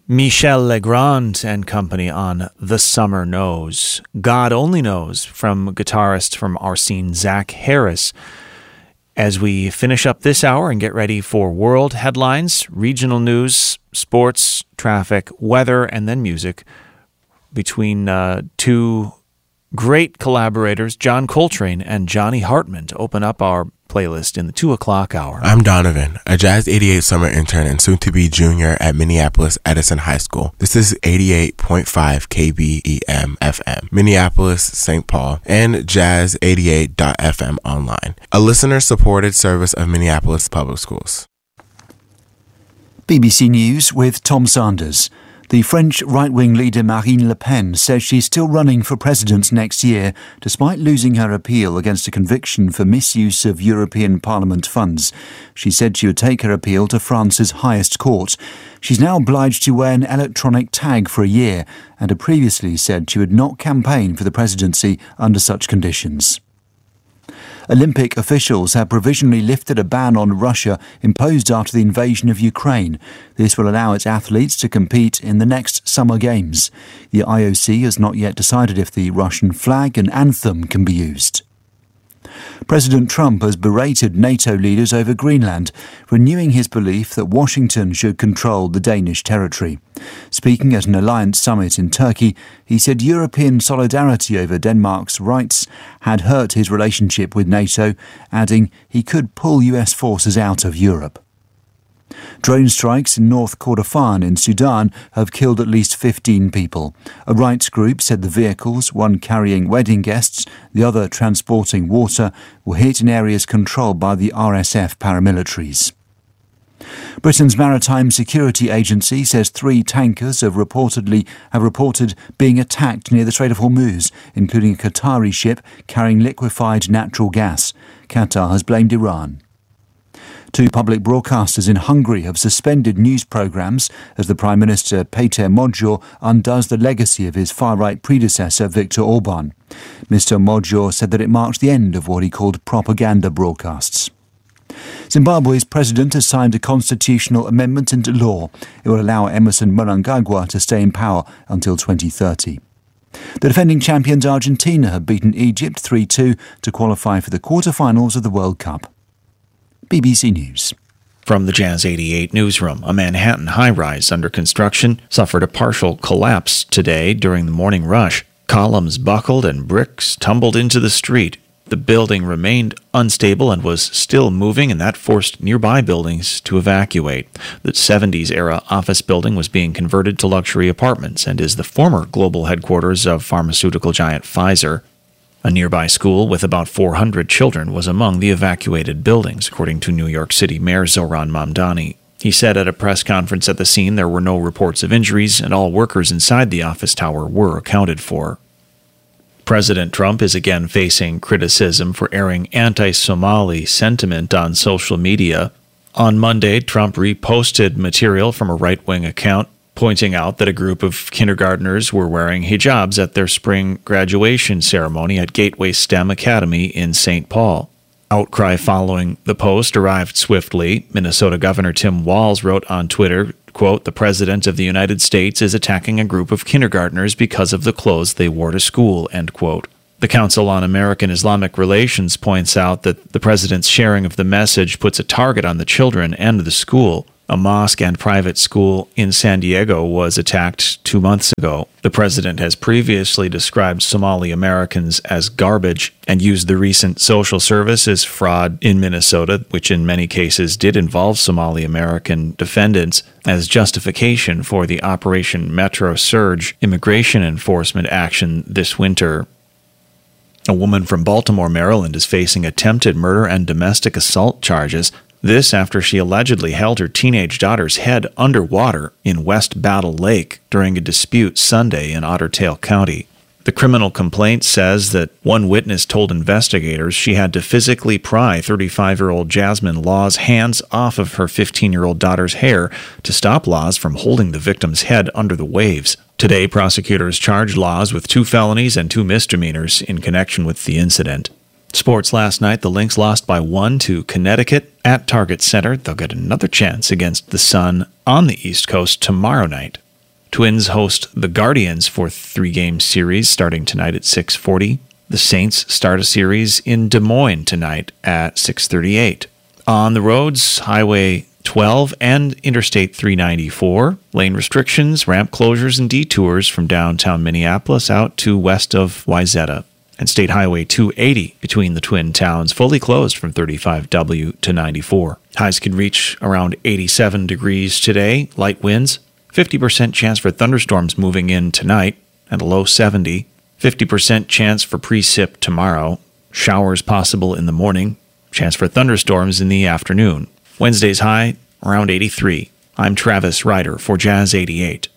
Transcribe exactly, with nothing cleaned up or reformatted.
Michel Legrand and company on The Summer Knows. God Only Knows from guitarist from Arsene Zach Harris. As we finish up this hour and get ready for world headlines, regional news, sports, traffic, weather, and then music between uh, two great collaborators, John Coltrane and Johnny Hartman, to open up our playlist in the two o'clock hour. I'm Donovan, a Jazz eighty-eight summer intern and soon-to-be junior at Minneapolis Edison High School. This is eighty-eight point five K B E M F M, Minneapolis, Saint Paul, and Jazz eighty-eight dot F M online, a listener-supported service of Minneapolis Public Schools. B B C News with Tom Sanders. The French right-wing leader Marine Le Pen says she's still running for president next year, despite losing her appeal against a conviction for misuse of European Parliament funds. She said she would take her appeal to France's highest court. She's now obliged to wear an electronic tag for a year, and had previously said she would not campaign for the presidency under such conditions. Olympic officials have provisionally lifted a ban on Russia imposed after the invasion of Ukraine. This will allow its athletes to compete in the next Summer Games. The I O C has not yet decided if the Russian flag and anthem can be used. President Trump has berated NATO leaders over Greenland, renewing his belief that Washington should control the Danish territory. Speaking at an alliance summit in Turkey, he said European solidarity over Denmark's rights had hurt his relationship with NATO, adding he could pull U S forces out of Europe. Drone strikes in North Kordofan in Sudan have killed at least fifteen people. A rights group said the vehicles, one carrying wedding guests, the other transporting water, were hit in areas controlled by the R S F paramilitaries. Britain's Maritime Security Agency says three tankers have reportedly have reported being attacked near the Strait of Hormuz, including a Qatari ship carrying liquefied natural gas. Qatar has blamed Iran. Two public broadcasters in Hungary have suspended news programmes as the Prime Minister Péter Magyar undoes the legacy of his far-right predecessor Viktor Orban. Mister Magyar said that it marked the end of what he called propaganda broadcasts. Zimbabwe's president has signed a constitutional amendment into law. It will allow Emerson Mnangagwa to stay in power until twenty thirty. The defending champions Argentina have beaten Egypt three two to qualify for the quarter-finals of the World Cup. B B C News. From the Jazz eighty-eight newsroom, a Manhattan high-rise under construction suffered a partial collapse today during the morning rush. Columns buckled and bricks tumbled into the street. The building remained unstable and was still moving, and that forced nearby buildings to evacuate. The seventies-era office building was being converted to luxury apartments and is the former global headquarters of pharmaceutical giant Pfizer. A nearby school with about four hundred children was among the evacuated buildings, according to New York City Mayor Zohran Mamdani. He said at a press conference at the scene there were no reports of injuries and all workers inside the office tower were accounted for. President Trump is again facing criticism for airing anti-Somali sentiment on social media. On Monday, Trump reposted material from a right-wing account pointing out that a group of kindergartners were wearing hijabs at their spring graduation ceremony at Gateway STEM Academy in Saint Paul. Outcry following the post arrived swiftly. Minnesota Governor Tim Walz wrote on Twitter, quote, "The President of the United States is attacking a group of kindergartners because of the clothes they wore to school," end quote. The Council on American Islamic Relations points out that the president's sharing of the message puts a target on the children and the school. A mosque and private school in San Diego was attacked two months ago. The president has previously described Somali Americans as garbage and used the recent social services fraud in Minnesota, which in many cases did involve Somali American defendants, as justification for the Operation Metro Surge immigration enforcement action this winter. A woman from Baltimore, Maryland is facing attempted murder and domestic assault charges. This after she allegedly held her teenage daughter's head underwater in West Battle Lake during a dispute Sunday in Otter Tail County. The criminal complaint says that one witness told investigators she had to physically pry thirty-five-year-old Jasmine Law's hands off of her fifteen-year-old daughter's hair to stop Laws from holding the victim's head under the waves. Today, prosecutors charged Laws with two felonies and two misdemeanors in connection with the incident. Sports last night, the Lynx lost by one to Connecticut at Target Center. They'll get another chance against the Sun on the East Coast tomorrow night. Twins host the Guardians for three-game series starting tonight at six forty. The Saints start a series in Des Moines tonight at six thirty-eight. On the roads, Highway twelve and Interstate three ninety-four, lane restrictions, ramp closures, and detours from downtown Minneapolis out to west of Wayzata. And State Highway two eighty between the twin towns fully closed from thirty-five W to ninety-four. Highs could reach around eighty-seven degrees today, light winds, fifty percent chance for thunderstorms moving in tonight, and a low seventy. fifty percent chance for precip tomorrow, showers possible in the morning, chance for thunderstorms in the afternoon. Wednesday's high around eighty-three. I'm Travis Ryder for Jazz eighty-eight.